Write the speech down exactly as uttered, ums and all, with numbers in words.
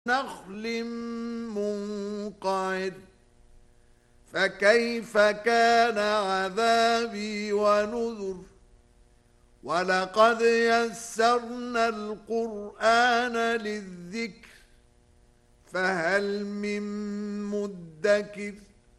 نخل منقعر فكيف كان عذابي ونذر ولقد يسرنا القرآن للذكر فهل من مدكر